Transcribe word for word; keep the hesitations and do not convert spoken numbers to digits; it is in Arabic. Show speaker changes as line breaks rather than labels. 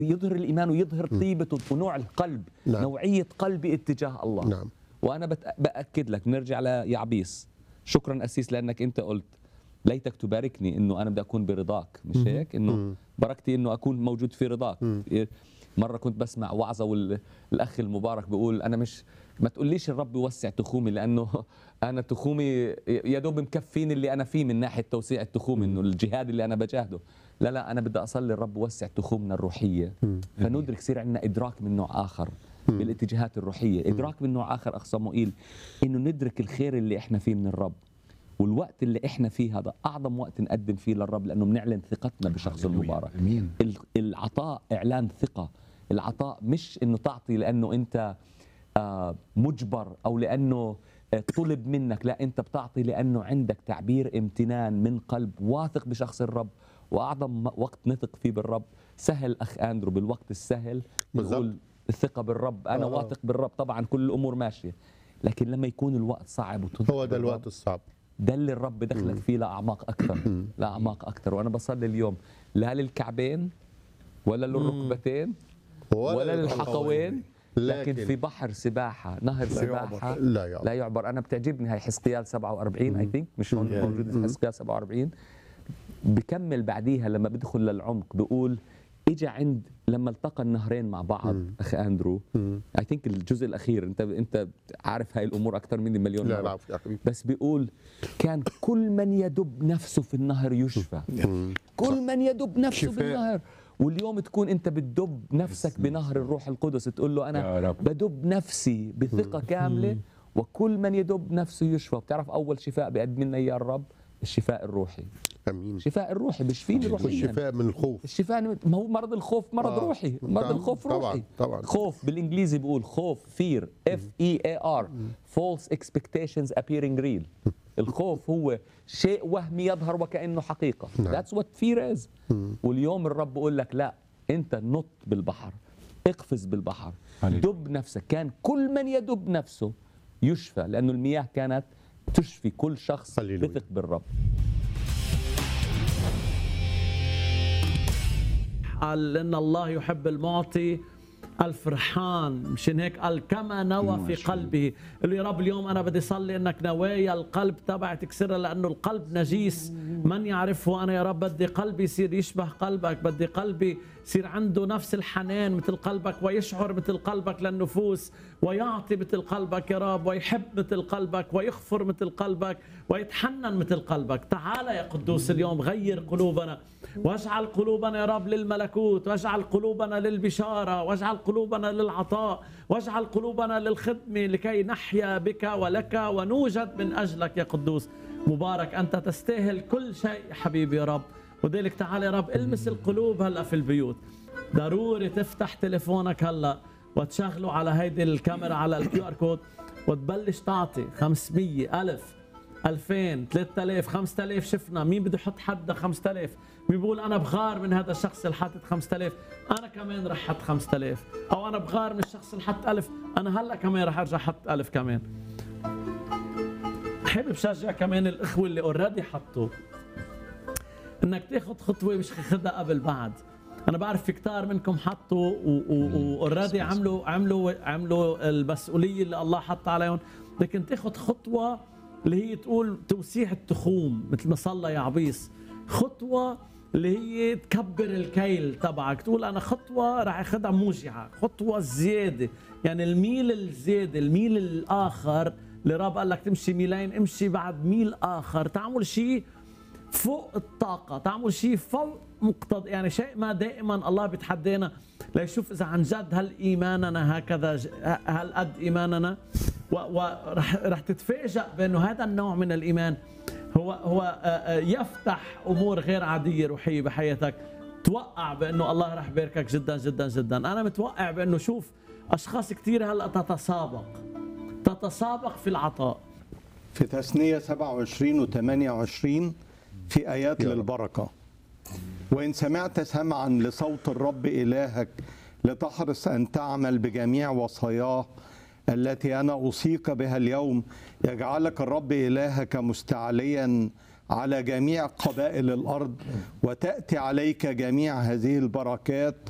يظهر الإيمان ويظهر طيبة ونوع القلب،
نعم.
نوعية قلبي اتجاه الله.
نعم.
وأنا بت- بأكد لك، نرجع ليعبيس. شكرا أسيس لأنك أنت قلت ليتك تباركني إنه أنا بدي أكون برضاك، مش هيك؟ إنه بركتي إنه أكون موجود في رضاك. مرة كنت بسمع وعظة والأخ المبارك بيقول أنا مش ما تقوليش الرب يوسع تخومي، لأنه أنا تخومي يا دوب مكفين اللي أنا فيه من ناحية توسيع التخوم، إنه الجهاد اللي أنا بجاهده. لا لا أنا بدي أصلي الرب يوسع تخومنا الروحية، فندرك يصير عندنا إدراك من نوع آخر بالاتجاهات الروحية، إدراك من نوع آخر أخ صموئيل، إنه ندرك الخير اللي إحنا فيه من الرب. والوقت اللي إحنا فيه هذا أعظم وقت نقدم فيه للرب، لأنه بنعلن ثقتنا بشخص المبارك.
أمين.
ال- العطاء إعلان ثقة. العطاء مش إنه تعطي لأنه أنت آه، مجبر أو لأنه آه، طلب منك، لا أنت بتعطي لأنه عندك تعبير امتنان من قلب واثق بشخص الرب. وأعظم وقت نثق فيه بالرب سهل أخ أندرو، بالوقت السهل نقول الثقة بالرب، أنا
آه.
واثق بالرب، طبعا كل الأمور ماشية. لكن لما يكون الوقت صعب وتثق
هو ده
بالرب،
الوقت الصعب.
ده اللي الرب بدخلك فيه لأعماق أكثر، لأعماق أكثر. وأنا بصلي اليوم لا للكعبين ولا للركبتين ولا للحقوين، لكن في بحر سباحة، نهر سباحة
لا يعبر.
لا يعبر. أنا بتعجبني هاي حزقيال سبعة وأربعين اي ثينك، مش هون موجود في حزقيال سبعة وأربعين. بكمل بعديها لما بدخل للعمق بيقول اجى عند لما التقى النهرين مع بعض. اخي اندرو اي ثينك الجزء الاخير، انت انت عارف هاي الامور اكثر مني مليون
لا
مرة.
لا يا حبيبي.
بس بيقول كان كل من يدب نفسه في النهر يشفى، كل من يدب نفسه
شفاء.
بالنهر. واليوم تكون انت بتدب نفسك بنهر الروح القدس، تقول له
يا
انا
رب.
بدب نفسي بثقة كاملة، وكل من يدب نفسه يشفى. بتعرف اول شفاء بيقدم لنا اياه الرب؟ الشفاء الروحي.
امين.
الشفاء الروحي بيشفيني روحيا.
والشفاء من الخوف.
الشفاء ما هو مرض الخوف مرض
آه.
روحي، مرض
طبعاً.
الخوف
طبعاً.
روحي.
طبعاً.
خوف بالانجليزي بيقول خوف، fear F E A R false expectations appearing real. الخوف هو شيء وهمي يظهر وكأنه حقيقة.
نعم.
That's what fear is. واليوم الرب بيقول لك لا، انت نط بالبحر، اقفز بالبحر،
هللويا.
دب نفسك. كان كل من يدب نفسه يشفى، لأنه المياه كانت تشفي كل شخص
هللويا.
بثق بالرب.
قال إن الله يحب المعطي الفرحان، مشان هيك قال كما نوى في قلبه. قال يا رب اليوم أنا بدي صلي إنك نوايا القلب تبعي تكسرها، لأنه القلب نجيس من يعرفه. أنا يا رب بدي قلبي يصير يشبه قلبك، بدي قلبي يصير عنده نفس الحنان مثل قلبك، ويشعر مثل قلبك للنفوس، ويعطي مثل قلبك يا رب، ويحب مثل قلبك، ويغفر مثل قلبك، ويتحنن مثل قلبك. تعال يا قدوس اليوم غير قلوبنا، واجعل قلوبنا يا رب للملكوت، واجعل قلوبنا للبشارة، واجعل قلوبنا للعطاء، واجعل قلوبنا للخدمة، لكي نحيا بك ولك ونوجد من أجلك يا قدوس. مبارك أنت تستاهل كل شيء حبيبي يا رب. وذلك تعال يا رب المس القلوب هلأ في البيوت. ضروري تفتح تليفونك هلأ وتشغله على هيدي الكاميرا على الكيو ار كود، وتبلش تعطي خمسمية ألف ألفين ثلاثة آلاف خمسة آلاف. شفنا مين بده يحط حد خمسة آلاف، مين بيقول أنا بغار من هذا الشخص اللي حاطط خمسة آلاف، أنا كمان رح حط خمسة آلاف. أو أنا بغار من الشخص اللي حط ألف، أنا هلا كمان رح أرجع حط ألف كمان. حابب شجع كمان الإخوة اللي أوريدي حطوا إنك تاخد خطوة مش خدها قبل بعد. أنا بعرف في كتار منكم حطوا وأوريدي عملوا عملوا عملوا المسؤولية اللي الله حط عليهم، لكن تاخد خطوة اللي هي تقول توسيع التخوم مثل ما صلى يعبيس. خطوة اللي هي تكبر الكيل تبعك، تقول أنا خطوة رح أخذها موجعة، خطوة زيادة، يعني الميل الزيادة، الميل الآخر اللي رب قال لك تمشي ميلين، امشي بعد ميل آخر، تعمل شيء فوق الطاقة، تعمل شيء فوق مقتضى، يعني شيء ما دائما الله بيتحدانا ليشوف إذا عن جد هل إيماننا هكذا، هل قد إيماننا، ورح رح تتفاجأ بأنه هذا النوع من الإيمان هو هو يفتح أمور غير عادية روحية بحياتك. توقع بأنه الله رح يباركك جدا جدا جدا. أنا متوقع بأنه شوف أشخاص كتير هلأ تتسابق تتسابق في العطاء.
في تثنية سبعة وعشرين وثمانية وعشرين في آيات
يا رب.
للبركة. وإن سمعت سمعا لصوت الرب إلهك لتحرص أن تعمل بجميع وصاياه التي أنا أوصيك بها اليوم، يجعلك الرب إلهك مستعليا على جميع قبائل الأرض، وتأتي عليك جميع هذه البركات